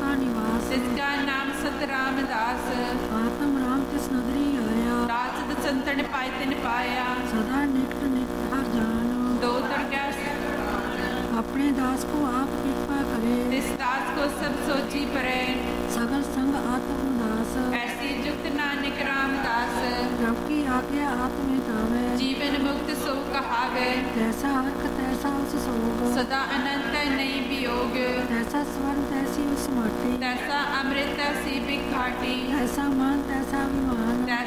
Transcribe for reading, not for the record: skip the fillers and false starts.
का निवास, जिसका नाम सत रामदास। आत्म राम तिस नगरी आया, राजद संतन पाए तिन पाया। सदा निकट निकट हर जानो, दो दरगाह अपने दास को आप कृपा करे, तिस दास को सब सोची परे। सगल संग आत्म दास, ऐसी जुक्त नानक रामदास। जबकि आज्ञा आत्म तावे, जीवन मुक्त सो कहावे। तैसा हर्क तैसा उस सोग, सदा अनंत नहीं वियोग। तैसा स्वर्ण तैसी उस माटी, तैसा अमृत तैसी भिखाटी। तैसा मान तैसा अभिमान,